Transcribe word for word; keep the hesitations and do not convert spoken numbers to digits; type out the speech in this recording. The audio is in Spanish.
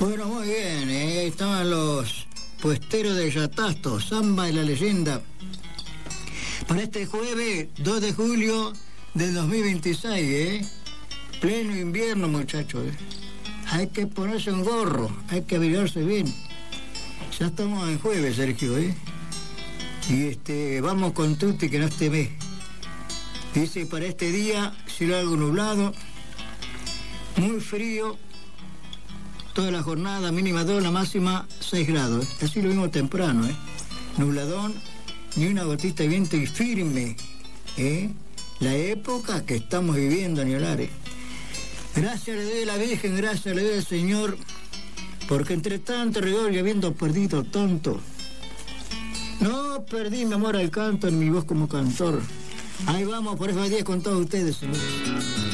Bueno, muy bien, ¿eh? Ahí estaban los puesteros de Yatasto, Samba y la leyenda. Para este jueves, dos de julio del dos mil veintiséis, ¿eh? Pleno invierno, muchachos, ¿eh? Hay que ponerse un gorro, hay que abrigarse bien. Ya estamos en jueves, Sergio, ¿eh? Y este, vamos con Tuti, que no te ve. Dice, para este día, cielo algo nublado, muy frío, toda la jornada, mínima dos, la máxima seis grados. ¿Eh? Así lo vimos temprano, ¿eh? Nubladón, ni una gotita de viento y firme, ¿eh? La época que estamos viviendo, Añolares. Gracias le doy a la Virgen, gracias le doy al Señor, porque entre tanto rigor y habiendo perdido tanto, no perdí mi amor al canto ni mi voz como cantor. Ahí vamos, por eso día con todos ustedes, señores.